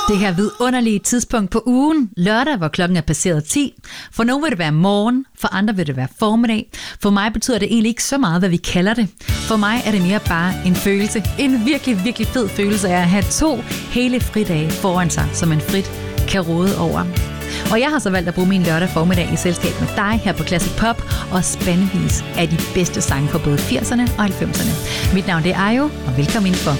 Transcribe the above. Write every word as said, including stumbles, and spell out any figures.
Det her vidunderlige tidspunkt på ugen, lørdag, hvor klokken er passeret ti. For nogle vil det være morgen, for andre vil det være formiddag. For mig betyder det egentlig ikke så meget, hvad vi kalder det. For mig er det mere bare en følelse. En virkelig, virkelig fed følelse af at have to hele fridage foran sig, som man frit kan råde over. Og jeg har så valgt at bruge min lørdag formiddag i selskab med dig her på Classic Pop og spandevis af de bedste sange fra både firserne og halvfemserne. Mit navn det er Ayo, og velkommen indenfor.